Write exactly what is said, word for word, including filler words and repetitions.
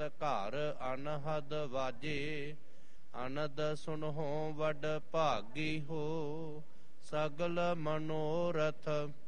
ਘਰ ਅਨਹਦ ਵਾਜੇ। ਅਨਦ ਸੁਨਹੁ ਵਡ ਭਾਗੀ ਹੋ, ਸਗਲ ਮਨੋਰਥ